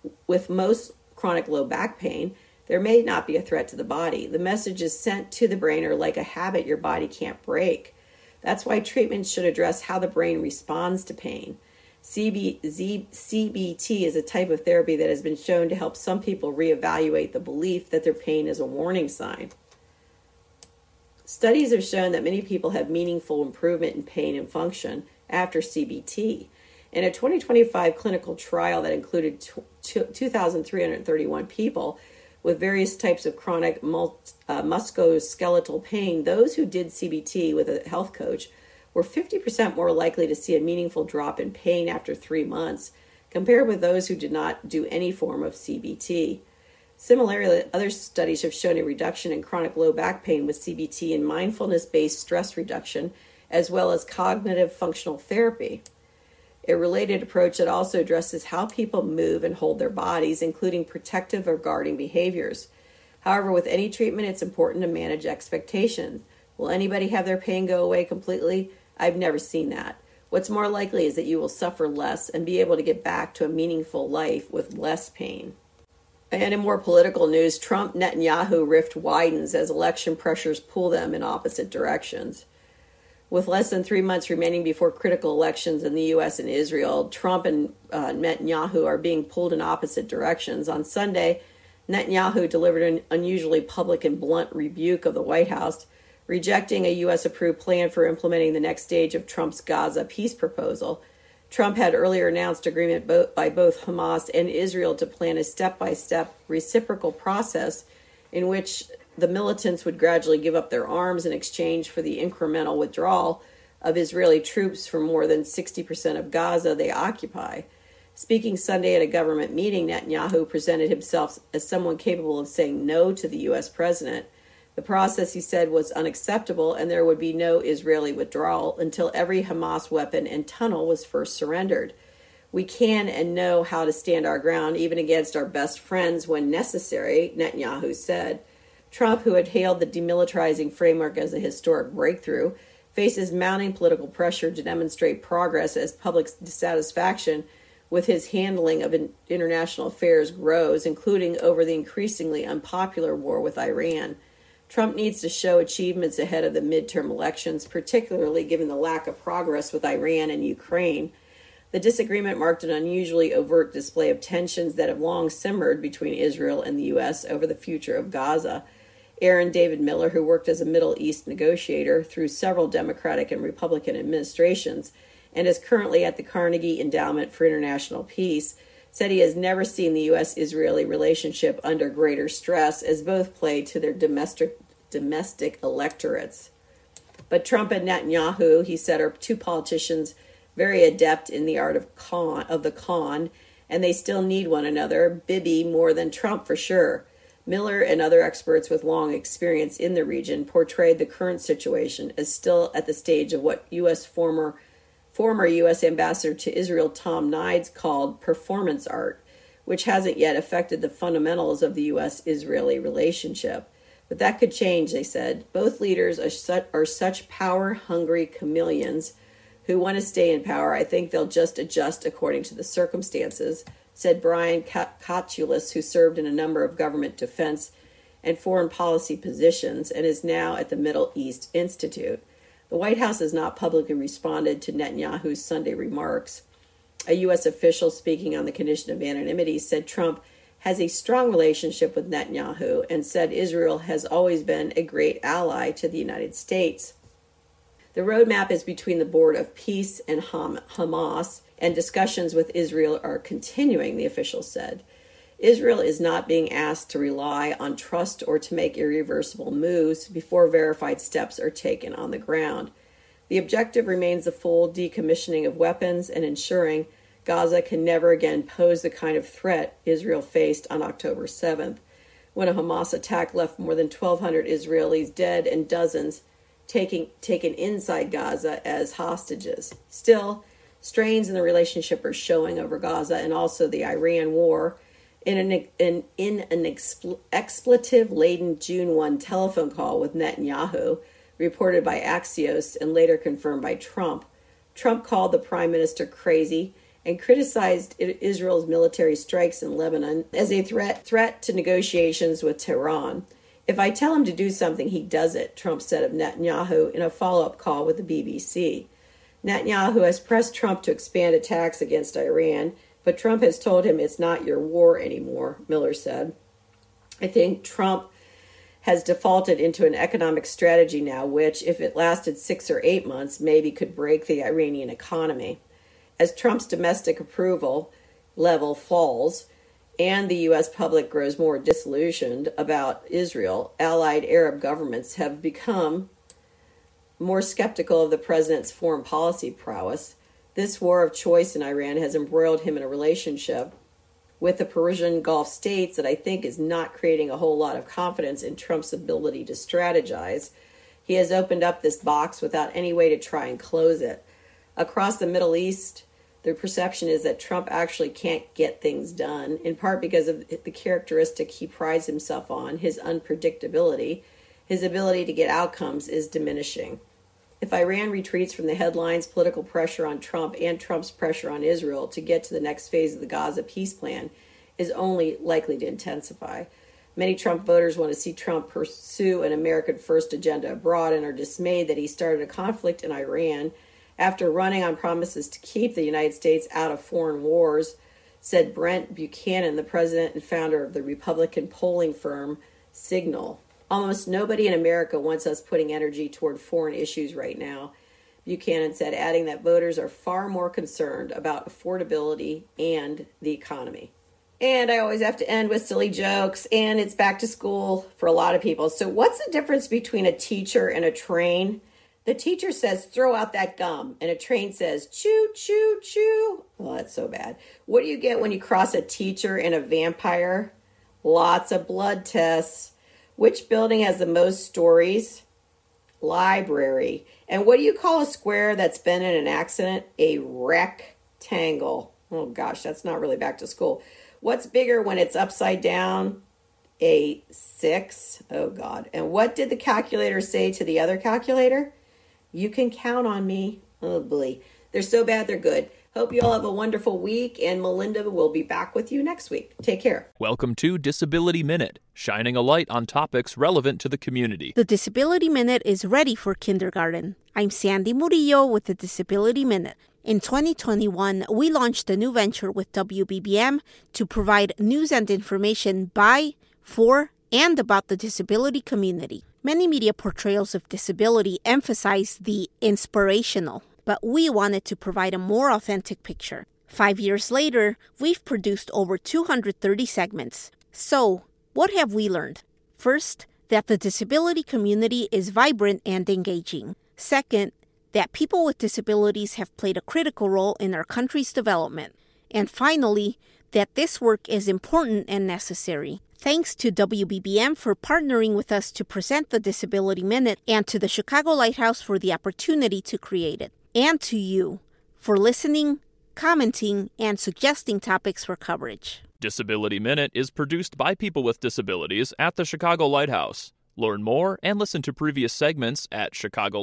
Speaker 1: low back pain, there may not be a threat to the body. The messages sent to the brain are like a habit your body can't break. That's why treatment should address how the brain responds to pain. CBT is a type of therapy that has been shown to help some people reevaluate the belief that their pain is a warning sign. Studies have shown that many people have meaningful improvement in pain and function after CBT. In a 2025 clinical trial that included 2,331 people with various types of chronic musculoskeletal pain, those who did CBT with a health coach were 50% more likely to see a meaningful drop in pain after 3 months, compared with those who did not do any form of CBT. Similarly, other studies have shown a reduction in chronic low back pain with CBT and mindfulness-based stress reduction, as well as cognitive functional therapy. A related approach that also addresses how people move and hold their bodies, including protective or guarding behaviors. However, with any treatment, it's important to manage expectations. Will anybody have their pain go away completely? I've never seen that. What's more likely is that you will suffer less and be able to get back to a meaningful life with less pain. And in more political news, Trump-Netanyahu rift widens as election pressures pull them in opposite directions. With less than 3 months remaining before critical elections in the U.S. and Israel, Trump and Netanyahu are being pulled in opposite directions. On Sunday, Netanyahu delivered an unusually public and blunt rebuke of the White House, rejecting a U.S.-approved plan for implementing the next stage of Trump's Gaza peace proposal. Trump had earlier announced agreement by both Hamas and Israel to plan a step-by-step reciprocal process in which the militants would gradually give up their arms in exchange for the incremental withdrawal of Israeli troops from more than 60% of Gaza they occupy. Speaking Sunday at a government meeting, Netanyahu presented himself as someone capable of saying no to the U.S. president. The process, he said, was unacceptable, and there would be no Israeli withdrawal until every Hamas weapon and tunnel was first surrendered. We can and know how to stand our ground, even against our best friends when necessary, Netanyahu said. Trump, who had hailed the demilitarizing framework as a historic breakthrough, faces mounting political pressure to demonstrate progress as public dissatisfaction with his handling of international affairs grows, including over the increasingly unpopular war with Iran. Trump needs to show achievements ahead of the midterm elections, particularly given the lack of progress with Iran and Ukraine. The disagreement marked an unusually overt display of tensions that have long simmered between Israel and the U.S. over the future of Gaza. Aaron David Miller, who worked as a Middle East negotiator through several Democratic and Republican administrations and is currently at the Carnegie Endowment for International Peace, said he has never seen the U.S.-Israeli relationship under greater stress, as both play to their domestic electorates. But Trump and Netanyahu, he said, are two politicians very adept in the art of the con, and they still need one another, Bibi more than Trump for sure. Miller and other experts with long experience in the region portrayed the current situation as still at the stage of what former U.S. Ambassador to Israel Tom Nides called performance art, which hasn't yet affected the fundamentals of the U.S.-Israeli relationship. But that could change, they said. Both leaders are such power-hungry chameleons who want to stay in power. I think they'll just adjust according to the circumstances, said Brian Katulis, who served in a number of government defense and foreign policy positions and is now at the Middle East Institute. The White House has not publicly responded to Netanyahu's Sunday remarks. A U.S. official speaking on the condition of anonymity said Trump has a strong relationship with Netanyahu and said Israel has always been a great ally to the United States. The roadmap is between the Board of Peace and Hamas, and discussions with Israel are continuing, the official said. Israel is not being asked to rely on trust or to make irreversible moves before verified steps are taken on the ground. The objective remains the full decommissioning of weapons and ensuring Gaza can never again pose the kind of threat Israel faced on October 7th, when a Hamas attack left more than 1,200 Israelis dead and dozens taken inside Gaza as hostages. Still, strains in the relationship are showing over Gaza and also the Iran war. In an expletive-laden June 1 telephone call with Netanyahu, reported by Axios and later confirmed by Trump, Trump called the prime minister crazy and criticized Israel's military strikes in Lebanon as a threat to negotiations with Tehran. If I tell him to do something, he does it, Trump said of Netanyahu in a follow-up call with the BBC. Netanyahu has pressed Trump to expand attacks against Iran, but Trump has told him it's not your war anymore, Miller said. I think Trump has defaulted into an economic strategy now, which, if it lasted 6 or 8 months, maybe could break the Iranian economy. As Trump's domestic approval level falls and the U.S. public grows more disillusioned about Israel, allied Arab governments have become more skeptical of the president's foreign policy prowess. This war of choice in Iran has embroiled him in a relationship with the Persian Gulf states that I think is not creating a whole lot of confidence in Trump's ability to strategize. He has opened up this box without any way to try and close it. Across the Middle East, the perception is that Trump actually can't get things done, in part because of the characteristic he prides himself on, his unpredictability. His ability to get outcomes is diminishing. If Iran retreats from the headlines, political pressure on Trump and Trump's pressure on Israel to get to the next phase of the Gaza peace plan is only likely to intensify. Many Trump voters want to see Trump pursue an American first agenda abroad and are dismayed that he started a conflict in Iran after running on promises to keep the United States out of foreign wars, said Brent Buchanan, the president and founder of the Republican polling firm Signal. Almost nobody in America wants us putting energy toward foreign issues right now, Buchanan said, adding that voters are far more concerned about affordability and the economy. And I always have to end with silly jokes, and it's back to school for a lot of people. So what's the difference between a teacher and a train? The teacher says, throw out that gum, and a train says, choo, choo, choo. Well, that's so bad. What do you get when you cross a teacher and a vampire? Lots of blood tests. Which building has the most stories? Library. And what do you call a square that's been in an accident? A rectangle. Oh gosh, that's not really back to school. What's bigger when it's upside down? A 6. Oh God. And what did the calculator say to the other calculator? You can count on me. Oh boy. They're so bad, they're good. Hope you all have a wonderful week, and Melinda will be back with you next week. Take care.
Speaker 2: Welcome to Disability Minute, shining a light on topics relevant to the community.
Speaker 3: The Disability Minute is ready for kindergarten. I'm Sandy Murillo with the Disability Minute. In 2021, we launched a new venture with WBBM to provide news and information by, for, and about the disability community. Many media portrayals of disability emphasize the inspirational, but we wanted to provide a more authentic picture. 5 years later, we've produced over 230 segments. So, what have we learned? First, that the disability community is vibrant and engaging. Second, that people with disabilities have played a critical role in our country's development. And finally, that this work is important and necessary. Thanks to WBBM for partnering with us to present the Disability Minute, and to the Chicago Lighthouse for the opportunity to create it. And to you for listening, commenting, and suggesting topics for coverage.
Speaker 2: Disability Minute is produced by people with disabilities at the Chicago Lighthouse. Learn more and listen to previous segments at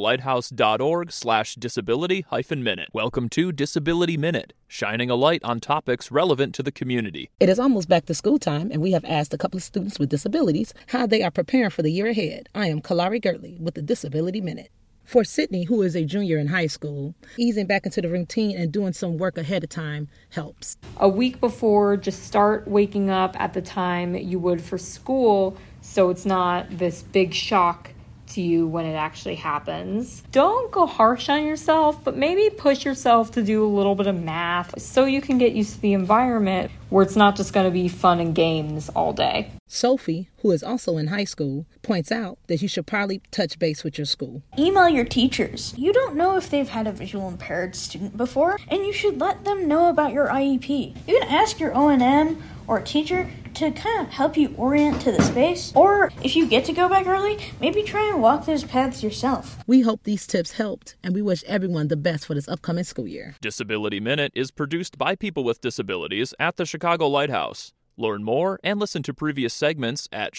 Speaker 2: chicagolighthouse.org/disability-minute. Welcome to Disability Minute, shining a light on topics relevant to the community.
Speaker 4: It is almost back to school time, and we have asked a couple of students with disabilities how they are preparing for the year ahead. I am Kalari Gertley with the Disability Minute. For Sydney, who is a junior in high school, easing back into the routine and doing some work ahead of time helps.
Speaker 5: A week before, just start waking up at the time you would for school, so it's not this big shock to you when it actually happens. Don't go harsh on yourself, but maybe push yourself to do a little bit of math so you can get used to the environment where it's not just going to be fun and games all day.
Speaker 4: Sophie, who is also in high school, points out that you should probably touch base with your school.
Speaker 6: Email your teachers. You don't know if they've had a visual impaired student before, and you should let them know about your IEP. You can ask your O&M or a teacher to kind of help you orient to the space. Or if you get to go back early, maybe try and walk those paths yourself.
Speaker 4: We hope these tips helped, and we wish everyone the best for this upcoming school year.
Speaker 2: Disability Minute is produced by people with disabilities at the Chicago Lighthouse. Learn more and listen to previous segments at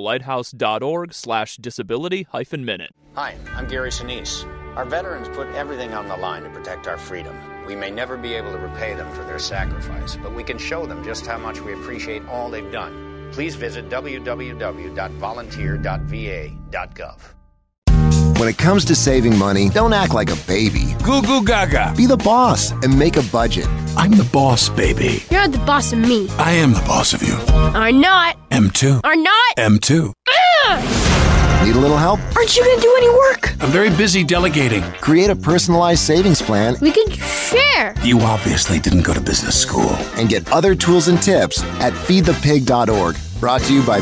Speaker 2: chicagolighthouse.org/disability-minute.
Speaker 7: Hi, I'm Gary Sinise. Our veterans put everything on the line to protect our freedom. We may never be able to repay them for their sacrifice, but we can show them just how much we appreciate all they've done. Please visit www.volunteer.va.gov.
Speaker 8: When it comes to saving money, don't act like a baby.
Speaker 9: Goo goo gaga.
Speaker 8: Be the boss and make a budget.
Speaker 9: I'm the boss, baby.
Speaker 10: You're the boss of me.
Speaker 9: I am the boss of you.
Speaker 10: Are not.
Speaker 9: M2.
Speaker 10: Are not.
Speaker 9: M2.
Speaker 8: Need a little help?
Speaker 10: Aren't you gonna do any work?
Speaker 9: I'm very busy delegating.
Speaker 8: Create a personalized savings plan.
Speaker 10: We can share.
Speaker 9: You obviously didn't go to business school.
Speaker 8: And get other tools and tips at feedthepig.org. Brought to you by